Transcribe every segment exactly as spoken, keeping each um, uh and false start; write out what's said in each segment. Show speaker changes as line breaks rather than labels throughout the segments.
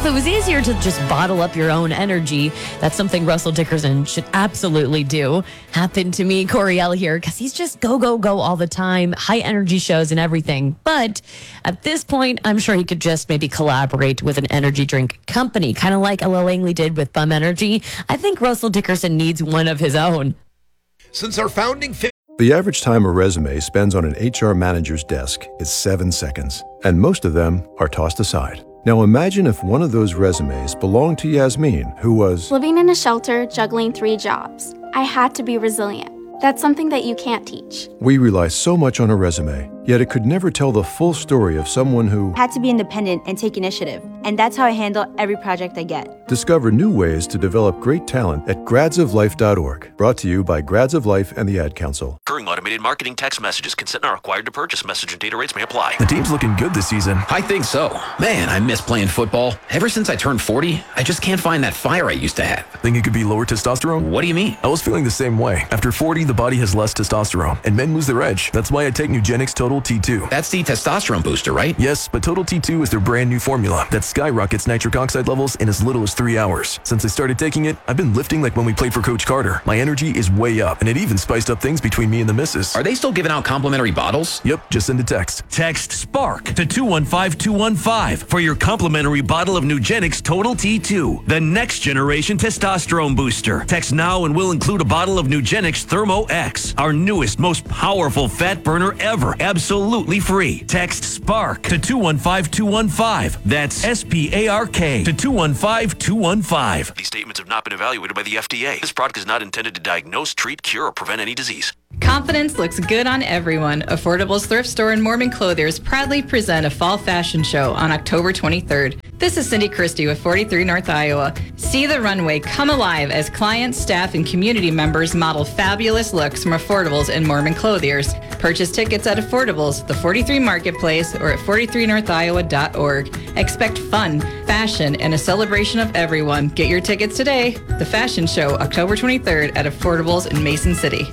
if it was easier to just bottle up your own energy, that's something Russell Dickerson should absolutely do. Happened to me, Coriel here, because he's just go, go, go all the time, high energy shows and everything. But at this point, I'm sure he could just maybe collaborate with an energy drink company, kind of like Ella Langley did with Bum Energy. I think Russell Dickerson needs one of his own.
Since our founding... Fi-
the average time a resume spends on an H R manager's desk is seven seconds, and most of them are tossed aside. Now imagine if one of those resumes belonged to Yasmin, who was
living in a shelter, juggling three jobs. I had to be resilient. That's something that you can't teach.
We rely so much on a resume, yet it could never tell the full story of someone who
had to be independent and take initiative. And that's how I handle every project I get.
Discover new ways to develop great talent at grads of life dot org. Brought to you by Grads of Life and the Ad Council.
Recurring automated marketing text messages. Consent not required to purchase. Message and data rates may apply.
The team's looking good this season.
I think so. Man, I miss playing football. Ever since I turned forty, I just can't find that fire I used to have.
Think it could be lower testosterone?
What do you mean?
I was feeling the same way. After forty, the body has less testosterone, and men lose their edge. That's why I take Nugenix Total T two.
That's the testosterone booster, right?
Yes, but Total T two is their brand new formula that skyrockets nitric oxide levels in as little as three hours. Since I started taking it, I've been lifting like when we played for Coach Carter. My energy is way up, and it even spiced up things between me and the missus.
Are they still giving out complimentary bottles?
Yep, just send a text.
Text SPARK to two one five two one five for your complimentary bottle of Nugenix Total T two, the next generation testosterone booster. Text now and we'll include a bottle of Nugenix Thermo X, our newest, most powerful fat burner ever, absolutely free. Text SPARK to two one five two one five. That's S P A R K to two one five two one five. These statements have not been evaluated by the F D A. This product is not intended to diagnose, treat, cure, or prevent any disease.
Confidence looks good on everyone. Affordable's thrift store and Mormon Clothiers proudly present a fall fashion show on October twenty-third. This is Cindy Christie with forty-three North Iowa. See the runway come alive as clients, staff, and community members model fabulous looks from Affordables and Mormon Clothiers. Purchase tickets at Affordables, the forty-three Marketplace, or at forty-three north iowa dot org. Expect fun, fashion, and a celebration of everyone. Get your tickets today. The fashion show, October twenty-third at Affordables in Mason City.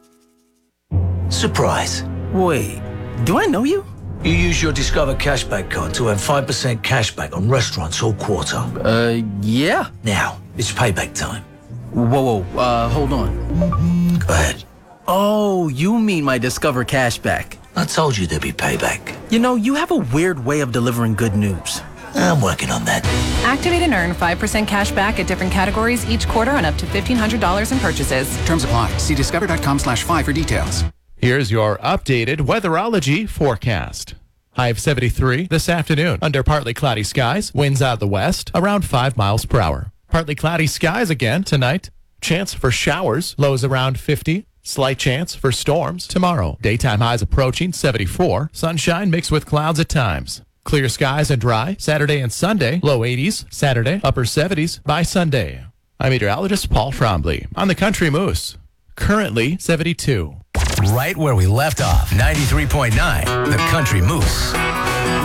Surprise.
Wait, do I know you?
You use your Discover Cashback card to earn five percent cashback on restaurants all quarter.
Uh, yeah.
Now, it's payback time.
Whoa, whoa, uh, hold on.
Go ahead.
Oh, you mean my Discover Cashback.
I told you there'd be payback.
You know, you have a weird way of delivering good news.
I'm working on that.
Activate and earn five percent cash back at different categories each quarter on up to fifteen hundred dollars in purchases.
Terms apply. See discover.com slash five for details.
Here's your updated weatherology forecast. High of seventy-three this afternoon. Under partly cloudy skies, winds out of the west, around five miles per hour. Partly cloudy skies again tonight. Chance for showers, lows around fifty. Slight chance for storms tomorrow. Daytime highs approaching seventy-four. Sunshine mixed with clouds at times. Clear skies and dry Saturday and Sunday. Low eighties Saturday, upper seventies by Sunday. I'm meteorologist Paul Trombley on the Country Moose. Currently seventy-two.
Right where we left off. ninety-three point nine, The Country Moose.